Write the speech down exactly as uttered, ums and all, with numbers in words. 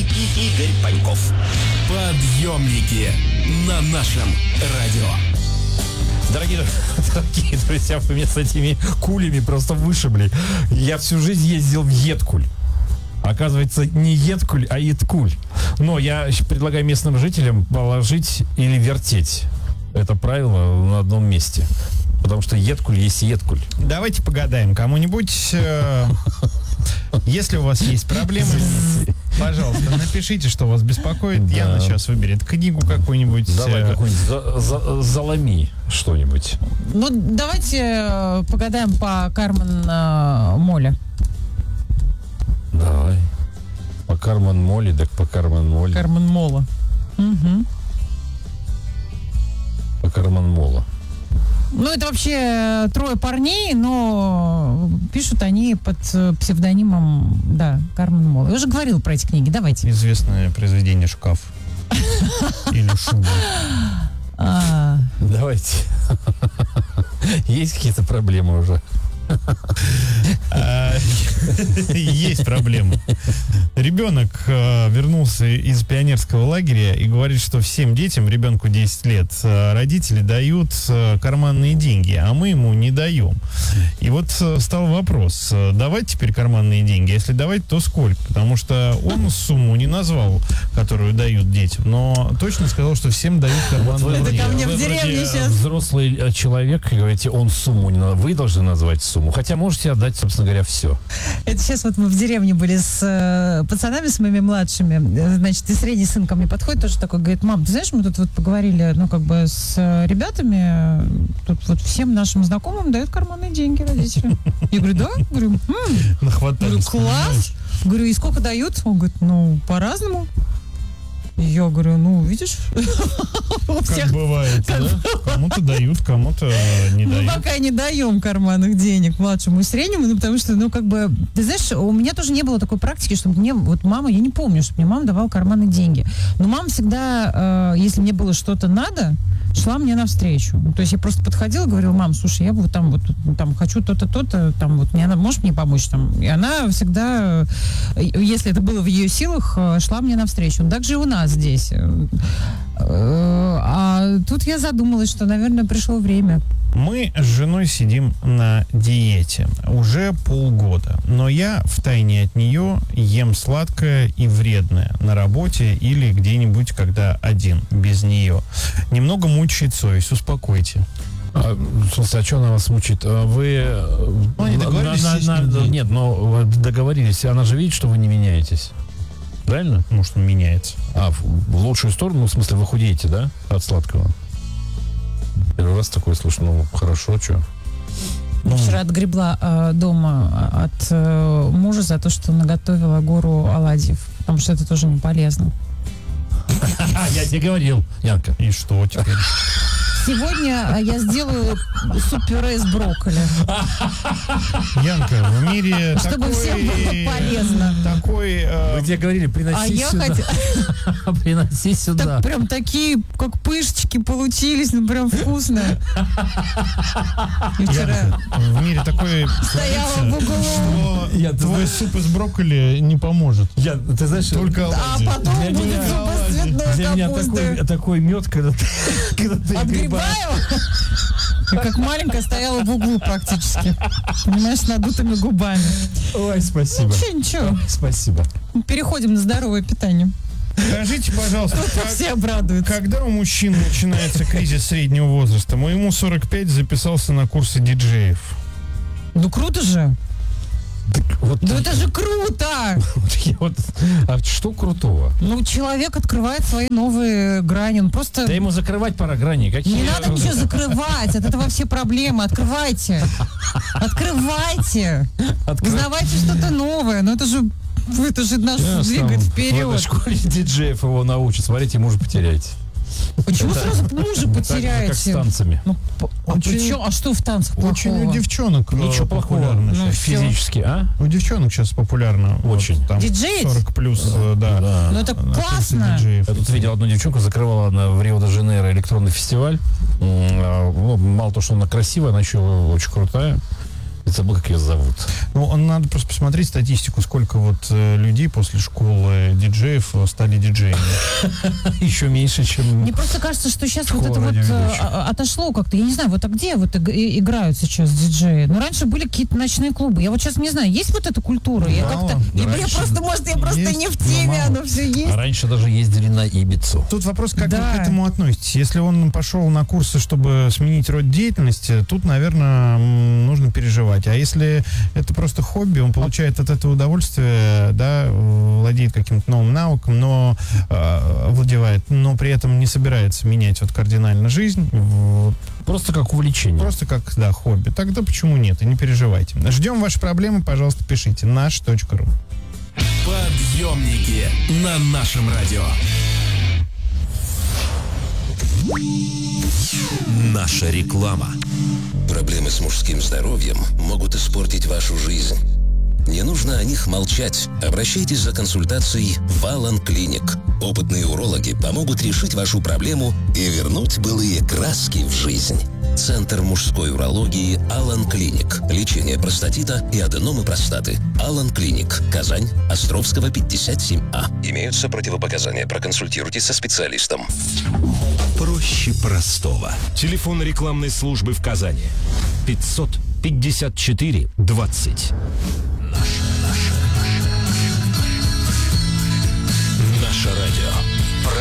Игорь Паньков. Подъемники на нашем радио. Дорогие, дорогие друзья, вы меня с этими кулями просто вышибли. Я всю жизнь ездил в Еткуль. Оказывается, не Еткуль, а Еткуль. Но я предлагаю местным жителям положить или вертеть это правило на одном месте. Потому что Еткуль есть Еткуль. Давайте погадаем кому-нибудь. Э, если у вас есть проблемы, пожалуйста, напишите, что вас беспокоит. Да. Яна сейчас выберет книгу какую-нибудь. Давай э, какую-нибудь за, за, заломи что-нибудь. Ну, давайте э, погадаем по Кармен э, Моле. Давай. По Кармен Молли, так по Кармен Молли. Кармен Мола. Угу. По Кармен Мола. Ну, это вообще трое парней, но пишут они под псевдонимом, да, Кармен Мола. Я уже говорил про эти книги, давайте. Известное произведение «Шкаф». Или «Шуба». А, Давайте. Есть какие-то проблемы уже? А, Есть проблема. Ребенок э, вернулся из пионерского лагеря и говорит, что всем детям, ребенку десять лет, э, родители дают э, карманные деньги, а мы ему не даем. И вот э, стал вопрос, э, давать теперь карманные деньги? Если давать, то сколько? Потому что он сумму не назвал, которую дают детям, но точно сказал, что всем дают карманные Это деньги. ко мне в Вы деревне вроде сейчас. взрослый э, человек, и говорите, он сумму не надо. Вы должны назвать сумму. Хотя можете отдать, собственно говоря, все. Это сейчас вот мы в деревне были с э, пацанами, с моими младшими. Э, Значит, и средний сын ко мне подходит, тоже такой, говорит: мам, ты знаешь, мы тут вот поговорили, ну, как бы с э, ребятами, тут вот всем нашим знакомым дают карманные деньги родители. Я говорю: да? Говорю: «М». Говорю: Нахватались, класс. понимаешь? Говорю: и сколько дают? Он говорит: ну, по-разному. Я говорю: ну, видишь, у Как всех... бывает, да? Кому-то дают, кому-то не Мы дают. пока не даем карманных денег младшему и среднему, ну, потому что, ну, как бы, ты знаешь, у меня тоже не было такой практики, чтобы мне, вот мама, я не помню, чтобы мне мама давала карманные деньги. Но мама всегда, э, если мне было что-то надо, шла мне навстречу. Ну, то есть я просто подходила, говорила: мам, слушай, я вот там вот там хочу то-то, то-то, там вот, мне, она, можешь мне помочь там? И она всегда, э, если это было в ее силах, э, шла мне навстречу. Так же и у нас здесь. А тут я задумалась, что, наверное, пришло время. Мы с женой сидим на диете уже полгода, но я втайне от нее ем сладкое и вредное на работе или где-нибудь, когда один, без нее. Немного мучает совесть, успокойте. А, в смысле, а что она вас мучает? А Вы... Ну, они на- договорились на- съесть на- неделю. Нет, но вы договорились. Она же видит, что вы не меняетесь. Правильно? Может, он меняется. А, в, в лучшую сторону, в смысле, вы худеете, да? От сладкого. Первый раз такое слышу. Ну, хорошо, что? Я вчера отгребла э, дома от э, мужа за то, что наготовила гору оладьев, потому что это тоже не полезно. Я тебе говорил, Янка. И что теперь? Сегодня я сделаю суп-пюре из брокколи, Янка, в мире чтобы такой... всем было полезно. Такой... э, Мы тебе говорили, А приноси я сюда. хотела... Приноси сюда. Так прям такие, как пышечки получились, ну прям вкусно. И вчера Янка, в мире такой... стояла в углу, Что Я- твой суп из брокколи не поможет. Я, ты знаешь, Только а оладьи. потом Для будет меня- суп из цветной для меня капусты. такой, такой мед, когда ты, когда ты Отгребаю. Я как маленькая стояла в углу практически. Понимаешь, с надутыми губами. Ой, спасибо. Ничего, ничего. Спасибо. Переходим на здоровое питание. Скажите, пожалуйста, как- Все обрадуются. когда у мужчин начинается кризис среднего возраста? Моему сорок пять, записался на курсы диджеев. Ну круто же. Вот, Ну это же круто. вот я вот- а что крутого? Ну человек открывает свои новые грани. Он просто... Да ему закрывать пора грани. Какие? Не надо ничего закрывать. От этого все проблемы. Открывайте. Открывайте. Откры- Узнавайте что-то новое. Ну это же... Это же нас Сейчас двигает там В вперед. этой школе диджеев его научат. Смотрите, мужа потеряете. Почему сразу мужа Так же, как с потеряете? танцами. Ну, по- а, Очень- при чём- а что в танцах Очень плохого? у девчонок э, Ничего плохого. популярно Ну, сейчас. всё. Физически, а? У девчонок сейчас популярно. вот Очень. там Диджеить? сорок плюс, э, да. Да. Ну это на курсы классно. диджеев. Я тут видел одну девчонку, закрывала она в Рио-де-Жанейро электронный фестиваль. М, а, ну, мало того, что она красивая, она еще очень крутая. Забыл, как ее зовут. Ну, он надо просто посмотреть статистику, сколько вот э, людей после школы диджеев э, стали диджеями. Еще меньше, чем... Мне просто кажется, что сейчас Школа вот это вот радиоведущих. а, отошло как-то. Я не знаю, вот а где вот иг- и- играют сейчас диджеи? Ну, раньше были какие-то ночные клубы. Я вот сейчас не знаю, есть вот эта культура? Я Мало. как-то... Я, я Раньше просто, может, я просто есть, не в но теме, мало. оно все есть. А раньше даже ездили на Ибицу. Тут вопрос, как Да. вы к этому относитесь. Если он пошел на курсы, чтобы сменить род деятельности, тут, наверное, м, нужно переживать. А если это просто хобби, он получает от этого удовольствие, да, владеет каким-то новым навыком, но э, владевает, но при этом не собирается менять вот кардинально жизнь, вот, Просто как увлечение. просто как, да, хобби, тогда почему нет? И не переживайте. Ждем ваши проблемы, пожалуйста, пишите. наш точка ру. Подъемники на нашем радио. Наша реклама. Проблемы с мужским здоровьем могут испортить вашу жизнь. Не нужно о них молчать. Обращайтесь за консультацией в Алан Клиник. Опытные урологи помогут решить вашу проблему и вернуть былые краски в жизнь. Центр мужской урологии Алан Клиник. Лечение простатита и аденомы простаты. Алан Клиник. Казань. Островского, пятьдесят семь А. Имеются противопоказания. Проконсультируйтесь со специалистом. Проще простого. Телефон рекламной службы в Казани. пятьсот пятьдесят четыре двадцать. Наше, наше, наше радио.